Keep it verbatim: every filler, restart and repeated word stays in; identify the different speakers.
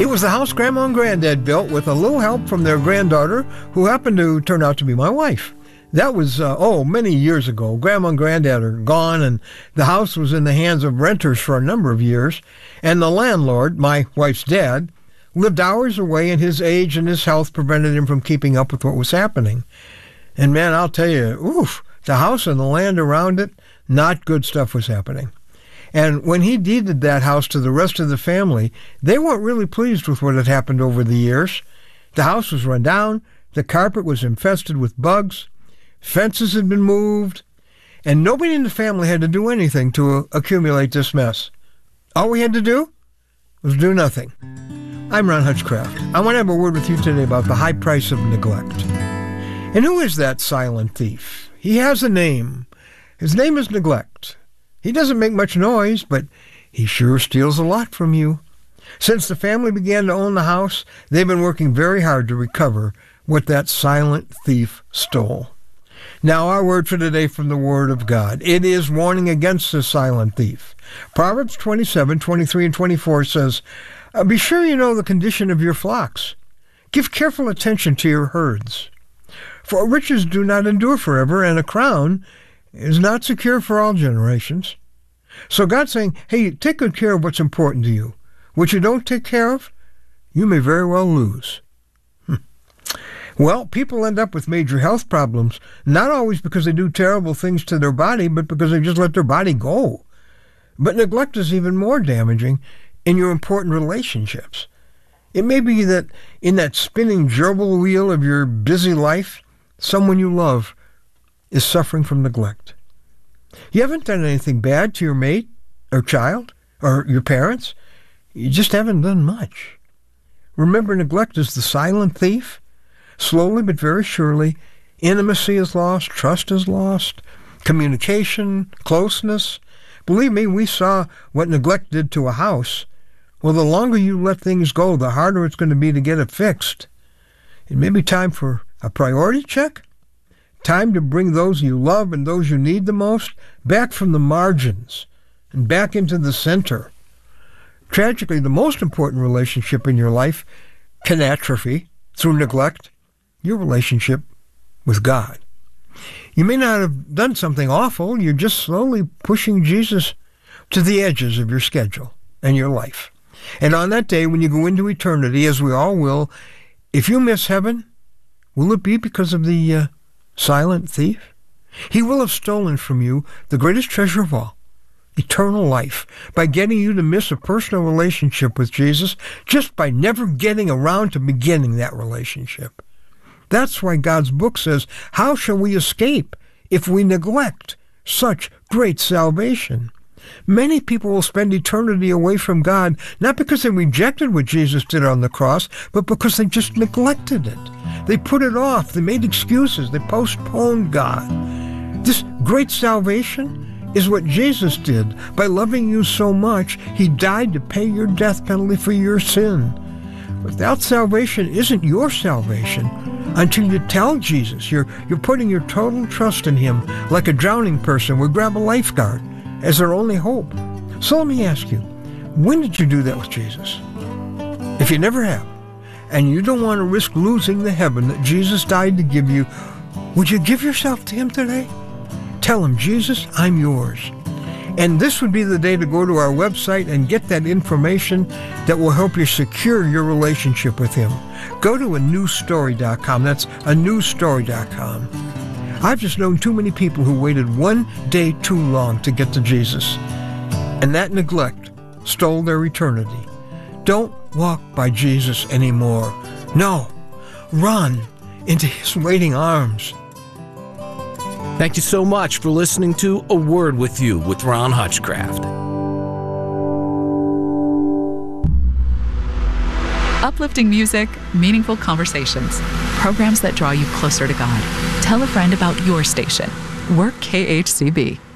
Speaker 1: was the house Grandma and Granddad built with a little help from their granddaughter, who happened to turn out to be my wife. That was, uh, oh, many years ago. Grandma and Granddad are gone, and the house was in the hands of renters for a number of years. And the landlord, my wife's dad, lived hours away, and his age and his health prevented him from keeping up with what was happening. And man, I'll tell you, oof, the house and the land around it, not good stuff was happening. And when he deeded that house to the rest of the family, they weren't really pleased with what had happened over the years. The house was run down, the carpet was infested with bugs, fences had been moved, and nobody in the family had to do anything to accumulate this mess. All we had to do was do nothing. I'm Ron Hutchcraft. I want to have a word with you today about the high price of neglect. And who is that silent thief? He has a name. His name is neglect. He doesn't make much noise, but he sure steals a lot from you. Since the family began to own the house, they've been working very hard to recover what that silent thief stole. Now, our word for today from the Word of God. It is warning against the silent thief. Proverbs twenty-seven, twenty-three, and twenty-four says, "Be sure you know the condition of your flocks. Give careful attention to your herds. For riches do not endure forever, and a crown is not secure for all generations." So God's saying, hey, take good care of what's important to you. What you don't take care of, you may very well lose. Well, people end up with major health problems, not always because they do terrible things to their body, but because they just let their body go. But neglect is even more damaging in your important relationships. It may be that in that spinning gerbil wheel of your busy life, someone you love is suffering from neglect. You haven't done anything bad to your mate or child or your parents. You just haven't done much. Remember, neglect is the silent thief. Slowly but very surely, intimacy is lost, trust is lost, communication, closeness. Believe me, we saw what neglect did to a house. Well, the longer you let things go, the harder it's going to be to get it fixed. It may be time for a priority check. Time to bring those you love and those you need the most back from the margins and back into the center. Tragically, the most important relationship in your life can atrophy through neglect, your relationship with God. You may not have done something awful. You're just slowly pushing Jesus to the edges of your schedule and your life. And on that day, when you go into eternity, as we all will, if you miss heaven, will it be because of the uh, silent thief? He will have stolen from you the greatest treasure of all, eternal life, by getting you to miss a personal relationship with Jesus just by never getting around to beginning that relationship. That's why God's book says, how shall we escape if we neglect such great salvation? Many people will spend eternity away from God, not because they rejected what Jesus did on the cross, but because they just neglected it. They put it off. They made excuses. They postponed God. This great salvation is what Jesus did. By loving you so much, he died to pay your death penalty for your sin. Without salvation isn't your salvation until you tell Jesus. You're, you're putting your total trust in him, like a drowning person would grab a lifeguard as their only hope. So let me ask you, when did you do that with Jesus? If you never have, and you don't want to risk losing the heaven that Jesus died to give you, would you give yourself to him today? Tell him, Jesus, I'm yours. And this would be the day to go to our website and get that information that will help you secure your relationship with him. Go to a new story dot com. That's a new story dot com. I've just known too many people who waited one day too long to get to Jesus. And that neglect stole their eternity. Don't walk by Jesus anymore. No, run into his waiting arms.
Speaker 2: Thank you so much for listening to A Word With You with Ron Hutchcraft.
Speaker 3: Uplifting music, meaningful conversations, programs that draw you closer to God. Tell a friend about your station. Work K H C B.